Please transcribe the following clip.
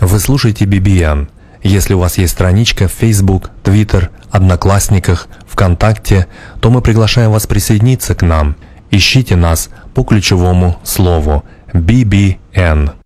Вы слушаете BBN. Если у вас есть страничка в Facebook, Twitter, Одноклассниках, ВКонтакте, то мы приглашаем вас присоединиться к нам. Ищите нас по ключевому слову BBN.